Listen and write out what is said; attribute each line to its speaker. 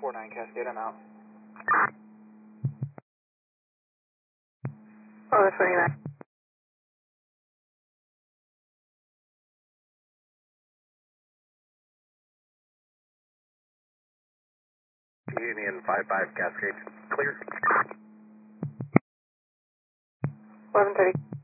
Speaker 1: 49 Cascade, I'm out.
Speaker 2: 29.
Speaker 3: Union 55 Cascade, clear.
Speaker 2: 11:30.